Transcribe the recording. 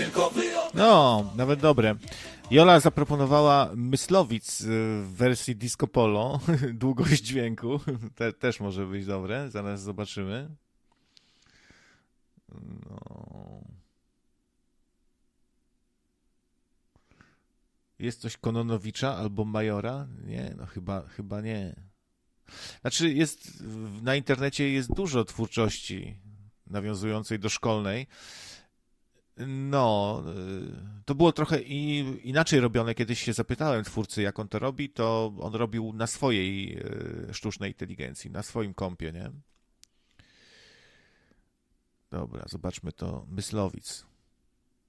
No, nawet dobre. Jola zaproponowała Myslowic w wersji disco polo, długość dźwięku. Też może być dobre, zaraz zobaczymy. No. Jest coś Kononowicza albo Majora? Nie, no chyba nie. Znaczy na internecie jest dużo twórczości nawiązującej do szkolnej. No, to było trochę inaczej robione. Kiedyś się zapytałem twórcy, jak on to robi, to on robił na swojej sztucznej inteligencji, na swoim kompie, nie? Dobra, zobaczmy to. Myslowic.